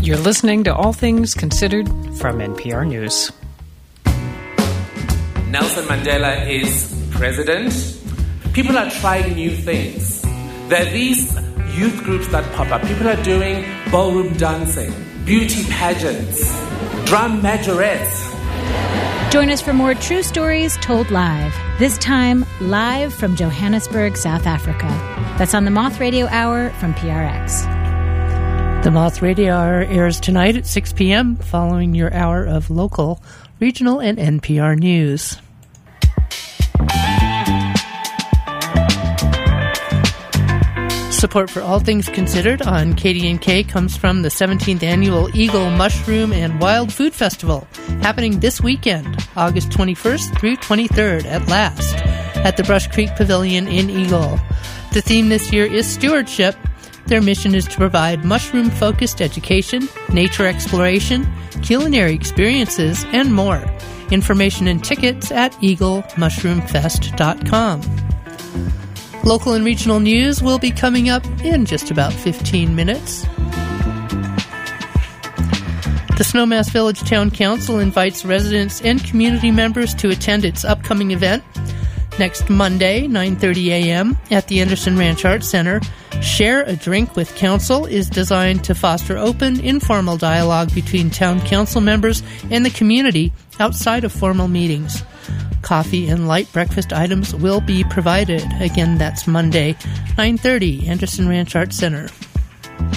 You're listening to All Things Considered from NPR News. Nelson Mandela is president. People are trying new things. There are these youth groups that pop up. People are doing ballroom dancing, beauty pageants, drum majorettes. Join us for more true stories told live. This time, live from Johannesburg, South Africa. That's on the Moth Radio Hour from PRX. The Moth Radio Hour airs tonight at 6 p.m. following your hour of local, regional, and NPR news. Support for All Things Considered on KDNK comes from the 17th Annual Eagle Mushroom and Wild Food Festival, happening this weekend, August 21st through 23rd at last, at the Brush Creek Pavilion in Eagle. The theme this year is stewardship. Their mission is to provide mushroom-focused education, nature exploration, culinary experiences, and more. Information and tickets at eaglemushroomfest.com. Local and regional news will be coming up in just about 15 minutes. The Snowmass Village Town Council invites residents and community members to attend its upcoming event next Monday, 9:30 a.m. at the Anderson Ranch Arts Center. Share a Drink with Council is designed to foster open, informal dialogue between town council members and the community outside of formal meetings. Coffee and light breakfast items will be provided. Again, that's Monday, 9:30, Anderson Ranch Arts Center.